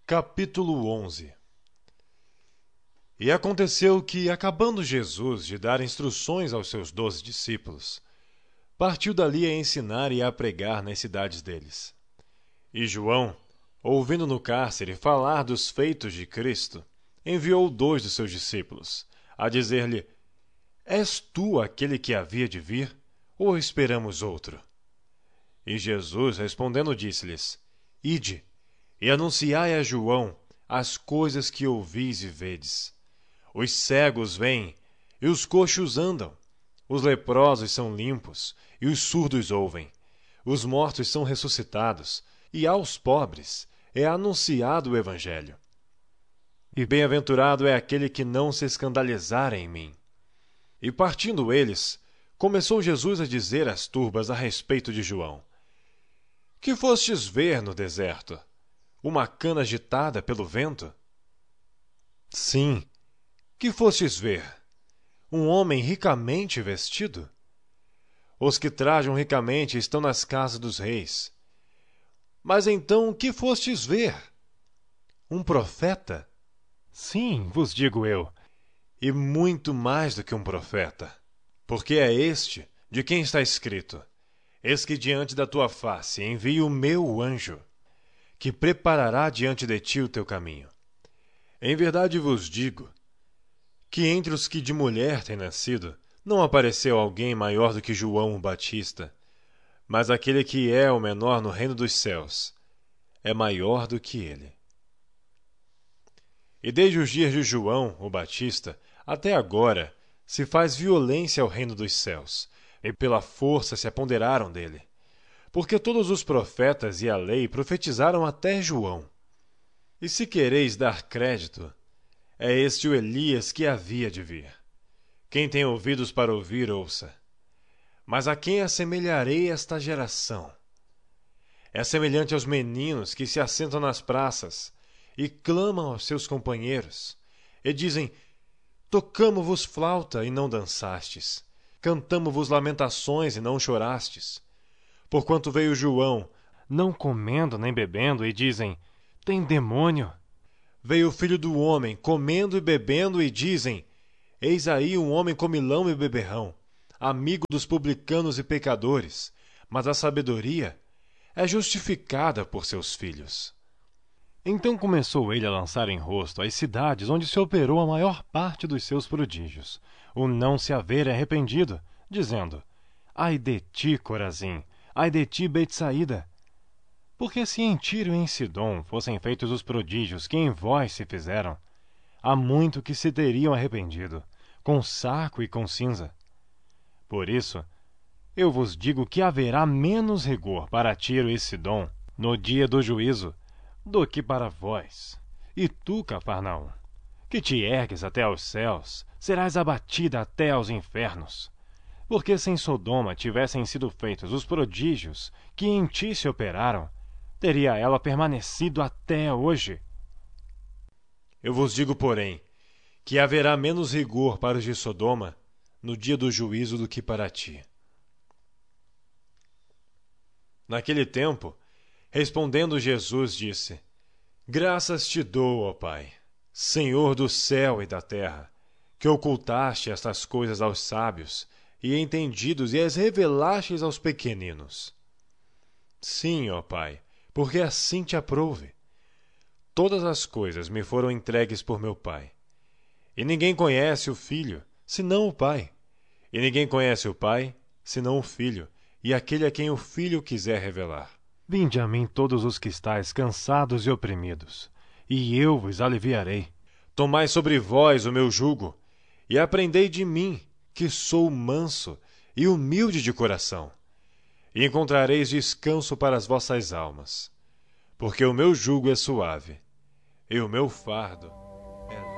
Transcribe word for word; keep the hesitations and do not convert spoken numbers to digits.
Capítulo onze. E aconteceu que, acabando Jesus de dar instruções aos seus doze discípulos, partiu dali a ensinar e a pregar nas cidades deles. E João, ouvindo no cárcere falar dos feitos de Cristo, enviou dois dos seus discípulos, a dizer-lhe: És tu aquele que havia de vir, ou esperamos outro? E Jesus, respondendo, disse-lhes: Ide, e anunciai a João as coisas que ouvis e vedes. Os cegos vêm, e os coxos andam, os leprosos são limpos, e os surdos ouvem. Os mortos são ressuscitados, e aos pobres é anunciado o Evangelho. E bem-aventurado é aquele que não se escandalizar em mim. E partindo eles, começou Jesus a dizer às turbas a respeito de João: Que fostes ver no deserto? Uma cana agitada pelo vento? Sim. Que fostes ver? Um homem ricamente vestido? Os que trajam ricamente estão nas casas dos reis. Mas então que fostes ver? Um profeta? Sim, vos digo eu, e muito mais do que um profeta. Porque é este de quem está escrito: Eis que diante da tua face envio o meu anjo, que preparará diante de ti o teu caminho. Em verdade vos digo que entre os que de mulher têm nascido, não apareceu alguém maior do que João o Batista, mas aquele que é o menor no reino dos céus é maior do que ele. E desde os dias de João o Batista até agora se faz violência ao reino dos céus, e pela força se apoderaram dele. Porque todos os profetas e a lei profetizaram até João. E se quereis dar crédito, é este o Elias que havia de vir. Quem tem ouvidos para ouvir, ouça. Mas a quem assemelharei esta geração? É semelhante aos meninos que se assentam nas praças e clamam aos seus companheiros, e dizem: Tocamo-vos flauta e não dançastes, cantamo-vos lamentações e não chorastes. Porquanto veio João, não comendo nem bebendo, e dizem: Tem demônio. Veio o Filho do Homem, comendo e bebendo, e dizem: Eis aí um homem comilão e beberrão, amigo dos publicanos e pecadores, mas a sabedoria é justificada por seus filhos. Então começou ele a lançar em rosto as cidades onde se operou a maior parte dos seus prodígios, o não se haver arrependido, dizendo: Ai de ti, Corazim! Ai de ti, Betsaída! Porque se em Tiro e em Sidom fossem feitos os prodígios que em vós se fizeram, há muito que se teriam arrependido, com saco e com cinza. Por isso, eu vos digo que haverá menos rigor para Tiro e Sidom no dia do juízo do que para vós. E tu, Cafarnaum, que te ergues até aos céus, serás abatida até aos infernos. Porque se em Sodoma tivessem sido feitos os prodígios que em ti se operaram, teria ela permanecido até hoje. Eu vos digo, porém, que haverá menos rigor para os de Sodoma no dia do juízo do que para ti. Naquele tempo, respondendo Jesus, disse: Graças te dou, ó Pai, Senhor do céu e da terra, que ocultaste estas coisas aos sábios e entendidos e as revelastes aos pequeninos. Sim, ó Pai, porque assim te aprouve. Todas as coisas me foram entregues por meu Pai. E ninguém conhece o Filho, senão o Pai. E ninguém conhece o Pai, senão o Filho, e aquele a quem o Filho quiser revelar. Vinde a mim todos os que estáis cansados e oprimidos, e eu vos aliviarei. Tomai sobre vós o meu jugo, e aprendei de mim, que sou manso e humilde de coração, e encontrareis descanso para as vossas almas. Porque o meu jugo é suave, e o meu fardo